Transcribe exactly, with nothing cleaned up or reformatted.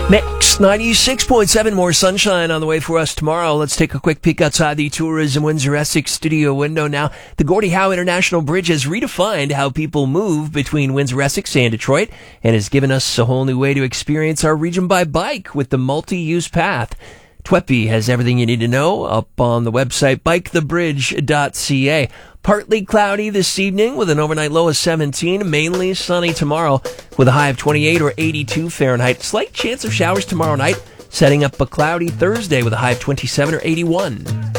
Mix ninety-six point seven, more sunshine on the way for us tomorrow. Let's take a quick peek outside the Tourism Windsor Essex studio window now. The Gordie Howe International Bridge has redefined how people move between Windsor Essex and Detroit and has given us a whole new way to experience our region by bike with the multi-use path. T W E P has everything you need to know up on the website bike the bridge dot c a. Partly cloudy this evening with an overnight low of seventeen, mainly sunny tomorrow with a high of twenty-eight or eighty-two Fahrenheit. Slight chance of showers tomorrow night, setting up a cloudy Thursday with a high of twenty-seven or eighty-one.